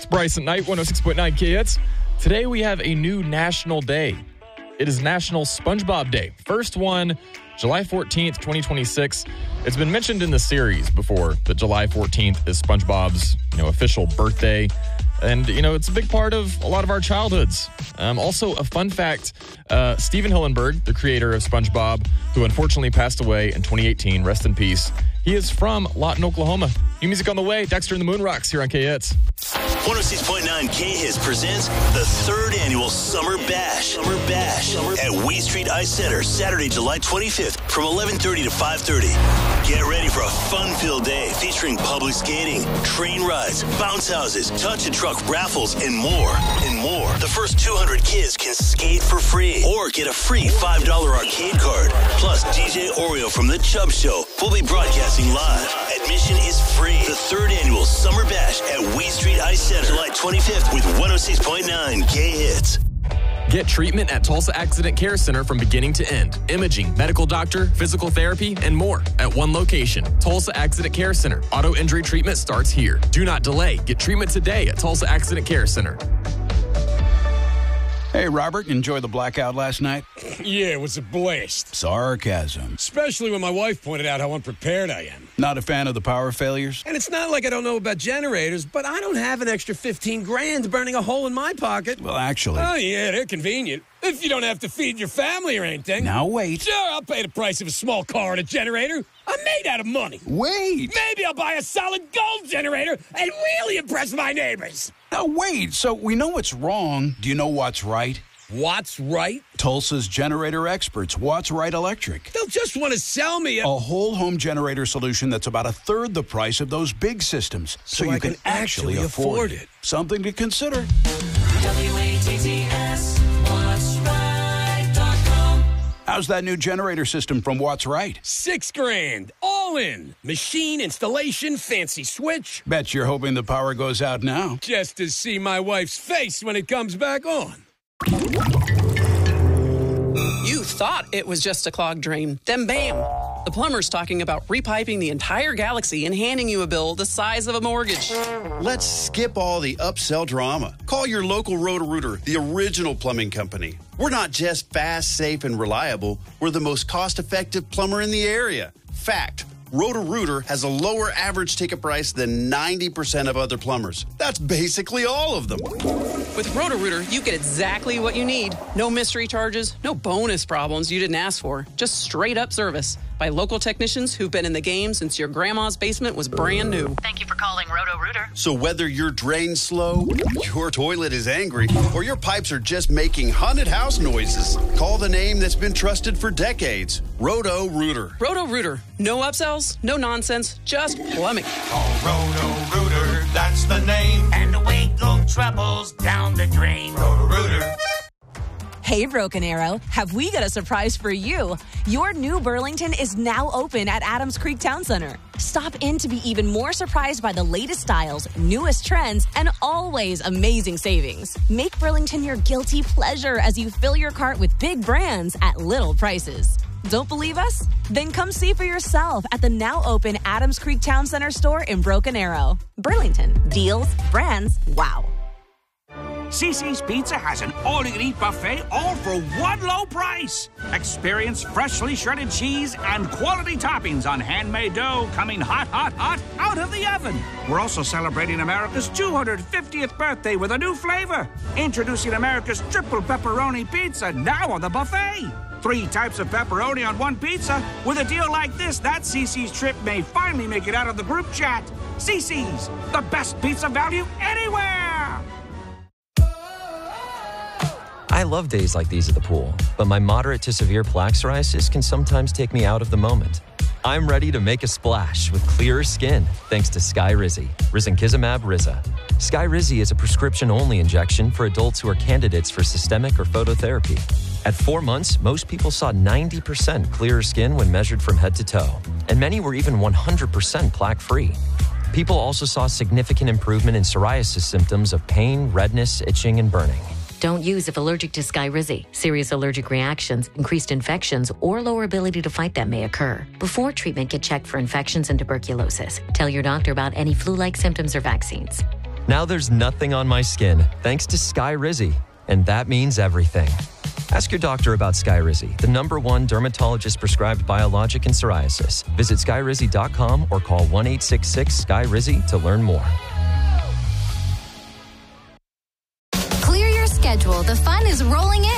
Bryce at Night, 106.9 KHits. Today we have a new national day. It is National SpongeBob Day. First one, July 14th, 2026. It's been mentioned in the series before that July 14th is SpongeBob's, official birthday. And, it's a big part of a lot of our childhoods. Also, a fun fact, Steven Hillenburg, the creator of SpongeBob, who unfortunately passed away in 2018, rest in peace, he is from Lawton, Oklahoma. New music on the way, Dexter and the Moon Rocks here on KHits. 106.9 K-Hits presents the third annual Summer Bash at Wheat Street Ice Center, Saturday, July 25th from 11:30 to 5:30. Get ready for a fun-filled day featuring public skating, train rides, bounce houses, touch and truck raffles, and more. The first 200 kids can skate for free or get a free $5 arcade card. Plus, DJ Oreo from The Chubb Show will be broadcasting live. Admission is free. The third annual Summer Bash at Wheat Street Ice Center, July 25th with 106.9 K-Hits. Get treatment at Tulsa Accident Care Center from beginning to end. Imaging, medical doctor, physical therapy, and more at one location. Tulsa Accident Care Center. Auto injury treatment starts here. Do not delay. Get treatment today at Tulsa Accident Care Center. Hey, Robert, enjoy the blackout last night? Yeah, it was a blast. Sarcasm. Especially when my wife pointed out how unprepared I am. Not a fan of the power failures? And it's not like I don't know about generators, but I don't have an extra 15 grand burning a hole in my pocket. Well, actually... Oh, yeah, they're convenient. If you don't have to feed your family or anything. Now, wait. Sure, I'll pay the price of a small car and a generator. I'm made out of money. Wait. Maybe I'll buy a solid gold generator and really impress my neighbors. Now, wait. So we know what's wrong. Do you know what's right? What's right? Tulsa's generator experts, What's Right Electric. They'll just want to sell me a whole home generator solution that's about a third the price of those big systems. So you can actually afford it. Something to consider. WATTS, what'sright.com. How's that new generator system from What's Right? $6 grand, all in. Machine, installation, fancy switch. Bet you're hoping the power goes out now. Just to see my wife's face when it comes back on. You thought it was just a clogged drain. Then bam! The plumber's talking about repiping the entire galaxy and handing you a bill the size of a mortgage. Let's skip all the upsell drama. Call your local Roto-Rooter, the original plumbing company. We're not just fast, safe, and reliable. We're the most cost-effective plumber in the area. Fact. Roto-Rooter has a lower average ticket price than 90% of other plumbers. That's basically all of them. With Roto-Rooter, you get exactly what you need. No mystery charges, no bonus problems you didn't ask for. Just straight-up service by local technicians who've been in the game since your grandma's basement was brand new. Thank you for calling Roto-Rooter. So whether your drain's slow, your toilet is angry, or your pipes are just making haunted house noises, call the name that's been trusted for decades. Roto-Rooter. Roto-Rooter. No upsells, no nonsense, just plumbing. Call Roto-Rooter, that's the name. And away go troubles down the drain. Roto-Rooter. Hey, Broken Arrow, have we got a surprise for you? Your new Burlington is now open at Adams Creek Town Center. Stop in to be even more surprised by the latest styles, newest trends, and always amazing savings. Make Burlington your guilty pleasure as you fill your cart with big brands at little prices. Don't believe us? Then come see for yourself at the now open Adams Creek Town Center store in Broken Arrow. Burlington. Deals, brands, wow. CiCi's Pizza has an all-you-can-eat buffet, all for one low price. Experience freshly shredded cheese and quality toppings on handmade dough coming hot out of the oven. We're also celebrating America's 250th birthday with a new flavor. Introducing America's triple pepperoni pizza now on the buffet. 3 types of pepperoni on one pizza. With a deal like this, that CiCi's trip may finally make it out of the group chat. CiCi's, the best pizza value anywhere. I love days like these at the pool, but my moderate to severe plaque psoriasis can sometimes take me out of the moment. I'm ready to make a splash with clearer skin thanks to Skyrizi, risankizumab Riza. Skyrizi is a prescription-only injection for adults who are candidates for systemic or phototherapy. At 4 months, most people saw 90% clearer skin when measured from head to toe, and many were even 100% plaque-free. People also saw significant improvement in psoriasis symptoms of pain, redness, itching, and burning. Don't use if allergic to Skyrizi. Serious allergic reactions, increased infections, or lower ability to fight them may occur. Before treatment, get checked for infections and tuberculosis. Tell your doctor about any flu-like symptoms or vaccines. Now there's nothing on my skin thanks to Skyrizi, and that means everything. Ask your doctor about Skyrizi, the #1 dermatologist-prescribed biologic in psoriasis. Visit Skyrizi.com or call 1-866-SKY-RIZI to learn more. Clear your schedule. The fun is rolling in.